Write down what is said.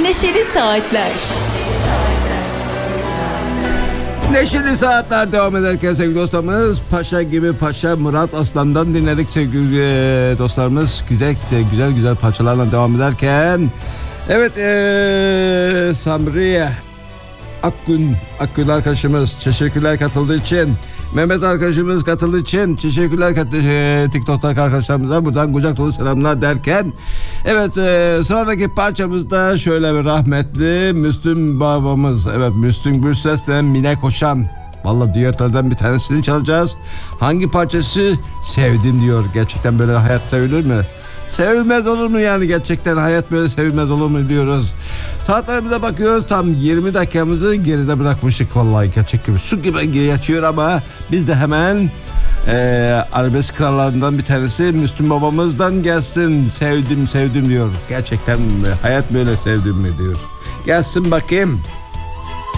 Neşeli Saatler. Neşeli Saatler devam ederken sevgili dostlarımız, Paşa gibi Paşa Murat Aslan'dan dinledik sevgili dostlarımız. Güzel parçalarla devam ederken, evet, Samriye Akgün arkadaşımız teşekkürler katıldığı için. Mehmet arkadaşımız katıldığı için teşekkürler, TikTok'taki arkadaşlarımıza buradan kucak dolu selamlar derken, evet, sıradaki parçamızda şöyle bir rahmetli Müslüm babamız, evet, Müslüm Gürses'le Mine Koşan, vallahi düetlerden bir tanesini çalacağız. Hangi parçası? Sevdim diyor. Gerçekten böyle hayat sevilir mi? Sevilmez olur mu yani, gerçekten hayat böyle sevilmez olur mu diyoruz. Saatlerimize bakıyoruz, tam 20 dakikamızı geride bırakmıştık, vallahi gerçek gibi su gibi geçiyor ama biz de hemen arabesk krallarından bir tanesi Müslüm babamızdan gelsin. Sevdim diyor. Gerçekten hayat böyle sevdim mi diyor. Gelsin bakayım.